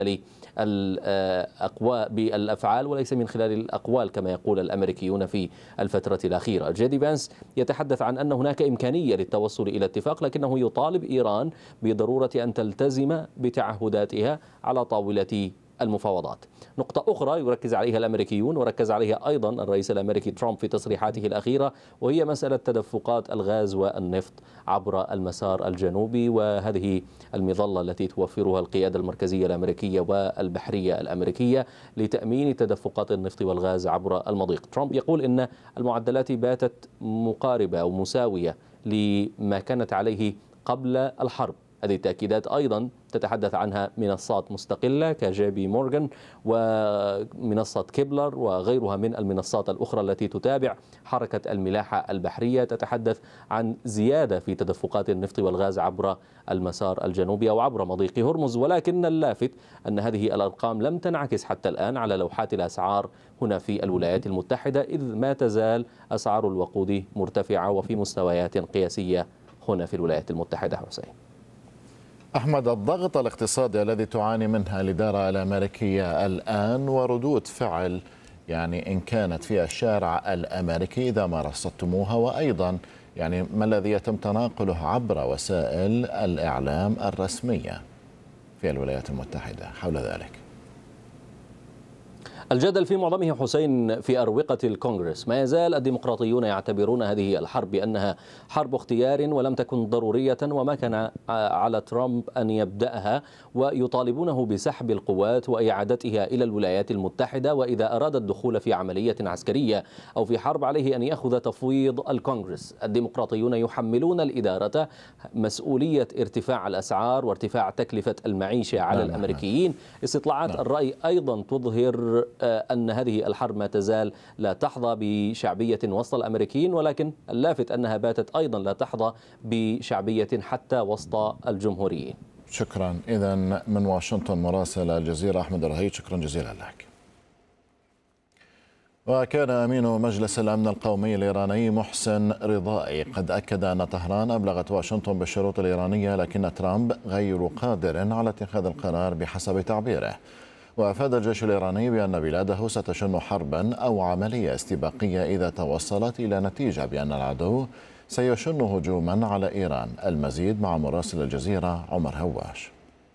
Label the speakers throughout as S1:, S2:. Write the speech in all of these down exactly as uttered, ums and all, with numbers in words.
S1: الأقوال بالأفعال وليس من خلال الأقوال كما يقول الأمريكيون في الفترة الأخيرة. جي دي فانس يتحدث عن أن هناك إمكانية للتوصل إلى اتفاق، لكنه يطالب إيران بضرورة أن تلتزم بتعهداتها على طاولة المفاوضات. نقطة أخرى يركز عليها الأمريكيون وركز عليها أيضا الرئيس الأمريكي ترامب في تصريحاته الأخيرة، وهي مسألة تدفقات الغاز والنفط عبر المسار الجنوبي، وهذه المظلة التي توفرها القيادة المركزية الأمريكية والبحرية الأمريكية لتأمين تدفقات النفط والغاز عبر المضيق. ترامب يقول إن المعدلات باتت مقاربة أو مساوية لما كانت عليه قبل الحرب. هذه التأكيدات أيضا تتحدث عنها منصات مستقلة كجي بي مورغان ومنصة كيبلر وغيرها من المنصات الأخرى التي تتابع حركة الملاحة البحرية، تتحدث عن زيادة في تدفقات النفط والغاز عبر المسار الجنوبي أو عبر مضيق هرمز. ولكن اللافت أن هذه الأرقام لم تنعكس حتى الآن على لوحات الأسعار هنا في الولايات المتحدة، إذ ما تزال أسعار الوقود مرتفعة وفي مستويات قياسية هنا في الولايات المتحدة. حسين
S2: أحمد، الضغط الاقتصادي الذي تعاني منها الإدارة الأمريكية الآن وردود فعل يعني إن كانت في الشارع الأمريكي إذا ما رصدتموها، وأيضا يعني ما الذي يتم تناقله عبر وسائل الإعلام الرسمية في الولايات المتحدة حول ذلك؟
S1: الجدل في معظمه حسين في أروقة الكونغرس. ما يزال الديمقراطيون يعتبرون هذه الحرب بأنها حرب اختيار ولم تكن ضرورية، وما كان على ترامب أن يبدأها، ويطالبونه بسحب القوات وإعادتها إلى الولايات المتحدة، وإذا أراد الدخول في عملية عسكرية أو في حرب عليه أن يأخذ تفويض الكونغرس. الديمقراطيون يحملون الإدارة مسؤولية ارتفاع الأسعار وارتفاع تكلفة المعيشة على نعم الأمريكيين. استطلاعات نعم. الرأي أيضا تظهر أن هذه الحرب ما تزال لا تحظى بشعبية وسط الأمريكيين، ولكن اللافت أنها باتت أيضا لا تحظى بشعبية حتى وسط الجمهوريين.
S2: شكرا. إذا من واشنطن مراسل الجزيرة أحمد الرهيد، شكرا جزيلا لك. وكان أمين مجلس الأمن القومي الإيراني محسن رضائي قد أكد أن طهران أبلغت واشنطن بالشروط الإيرانية، لكن ترامب غير قادر على اتخاذ القرار بحسب تعبيره. وأفاد الجيش الإيراني بأن بلاده ستشن حربا أو عملية استباقية إذا توصلت إلى نتيجة بأن العدو سيشن هجوما على إيران. المزيد مع مراسل الجزيرة عمر هواش.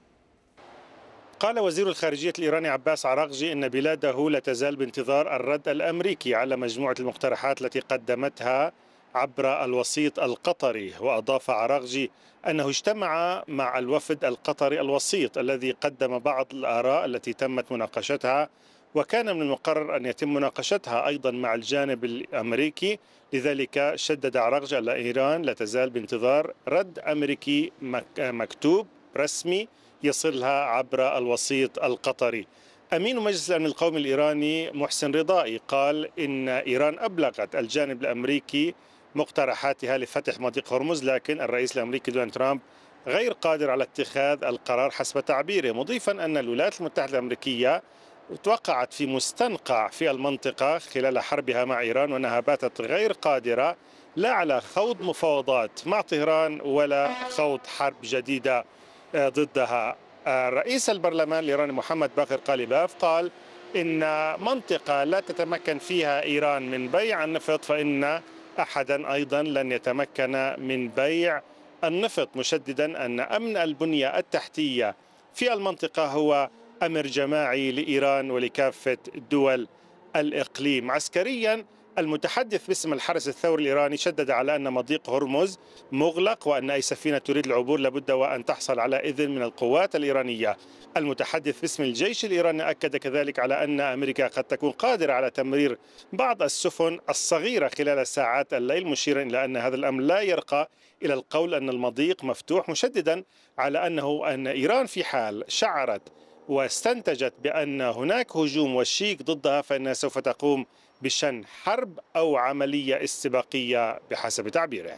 S3: قال وزير الخارجية الإيراني عباس عراقجي إن بلاده لا تزال بانتظار الرد الأمريكي على مجموعة المقترحات التي قدمتها عبر الوسيط القطري. وأضاف عراقجي أنه اجتمع مع الوفد القطري الوسيط الذي قدم بعض الآراء التي تمت مناقشتها، وكان من المقرر أن يتم مناقشتها أيضا مع الجانب الأمريكي. لذلك شدد عراقجي أن إيران لا تزال بانتظار رد أمريكي مكتوب رسمي يصلها عبر الوسيط القطري. أمين مجلس الأمن القومي الإيراني محسن رضائي قال إن إيران أبلغت الجانب الأمريكي مقترحاتها لفتح مضيق هرمز، لكن الرئيس الأمريكي دونالد ترامب غير قادر على اتخاذ القرار حسب تعبيره، مضيفا أن الولايات المتحدة الأمريكية توقعت في مستنقع في المنطقة خلال حربها مع إيران، وأنها باتت غير قادرة لا على خوض مفاوضات مع طهران ولا خوض حرب جديدة ضدها. رئيس البرلمان الإيراني محمد باقر قاليباف قال إن منطقة لا تتمكن فيها إيران من بيع النفط فإن أحدا أيضا لن يتمكن من بيع النفط، مشددا أن أمن البنية التحتية في المنطقة هو أمر جماعي لإيران ولكافة دول الإقليم. عسكريا، المتحدث باسم الحرس الثوري الإيراني شدد على أن مضيق هرمز مغلق، وأن أي سفينة تريد العبور لابد وأن تحصل على إذن من القوات الإيرانية. المتحدث باسم الجيش الإيراني أكد كذلك على أن أمريكا قد تكون قادرة على تمرير بعض السفن الصغيرة خلال ساعات الليل، مشيرا إلى أن هذا الأمر لا يرقى إلى القول أن المضيق مفتوح، مشددا على أنه أن إيران في حال شعرت واستنتجت بأن هناك هجوم وشيك ضدها فإنها سوف تقوم بشن حرب أو عملية استباقية بحسب تعبيره.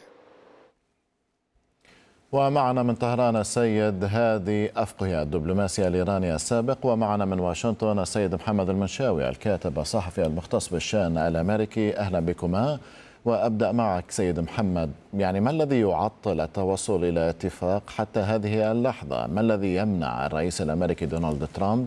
S2: ومعنا من طهران السيد هادي أفقهي الدبلوماسي الإيراني السابق، ومعنا من واشنطن السيد محمد المنشاوي الكاتب الصحفي المختص بالشأن الأمريكي. أهلا بكما. وأبدأ معك سيد محمد، يعني ما الذي يعطل التوصل إلى اتفاق حتى هذه اللحظة؟ ما الذي يمنع الرئيس الأمريكي دونالد ترامب